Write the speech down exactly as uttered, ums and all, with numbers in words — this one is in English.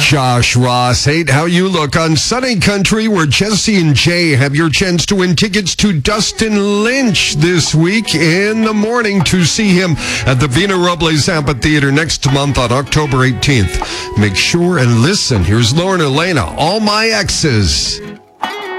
Josh Ross, hate how you look on Sunny Country, where Jesse and Jay have your chance to win tickets to Dustin Lynch this week in the morning to see him at the Vina Robles Amphitheater next month on October eighteenth. Make sure and listen. Here's Lauren Elena, All My Exes.